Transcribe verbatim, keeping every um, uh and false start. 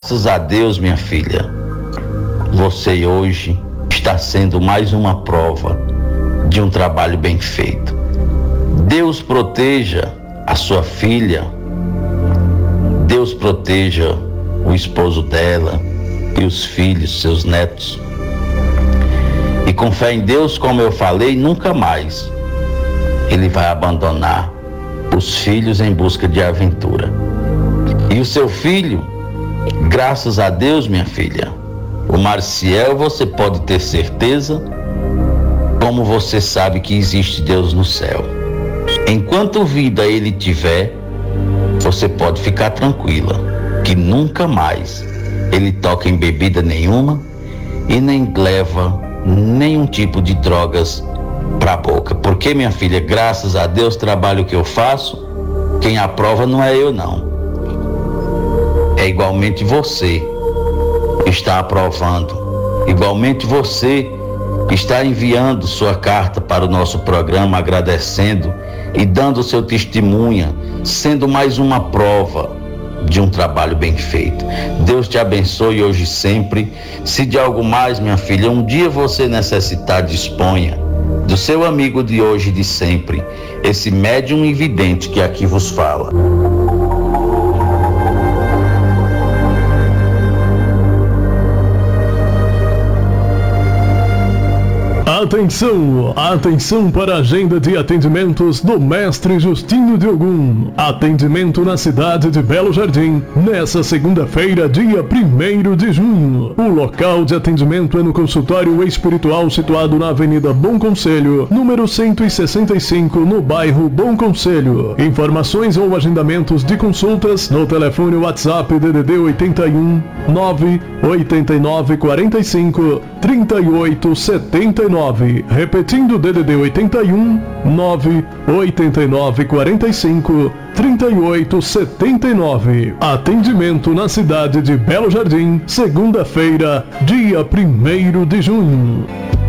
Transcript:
Graças a Deus, minha filha, você hoje está sendo mais uma prova de um trabalho bem feito. Deus proteja a sua filha, Deus proteja o esposo dela e os filhos, seus netos. E com fé em Deus, como eu falei, nunca mais ele vai abandonar os filhos em busca de aventura. E o seu filho, graças a Deus, minha filha, o Marciel, você pode ter certeza, como você sabe que existe Deus no céu. Enquanto vida ele tiver, você pode ficar tranquila, que nunca mais ele toca em bebida nenhuma e nem leva nenhum tipo de drogas para a boca. Porque, minha filha, graças a Deus, o trabalho que eu faço, quem aprova não é eu não. É igualmente você que está aprovando, igualmente você que está enviando sua carta para o nosso programa, agradecendo e dando seu testemunha, sendo mais uma prova de um trabalho bem feito. Deus te abençoe hoje e sempre. Se de algo mais, minha filha, um dia você necessitar, disponha do seu amigo de hoje e de sempre, esse médium e vidente que aqui vos fala. Atenção, atenção para a agenda de atendimentos do Mestre Justino de Ogum. Atendimento na cidade de Belo Jardim, nessa segunda-feira, dia primeiro de junho. O local de atendimento é no consultório espiritual situado na Avenida Bom Conselho, número cento e sessenta e cinco, no bairro Bom Conselho. Informações ou agendamentos de consultas no telefone WhatsApp D D D oitenta e um, nove oitenta e nove, quarenta e cinco, trinta e oito, setenta e nove. Repetindo, D D D oitenta e um, nove oitenta e nove, quarenta e cinco, trinta e oito, setenta e nove. Atendimento na cidade de Belo Jardim, segunda-feira, dia primeiro de junho.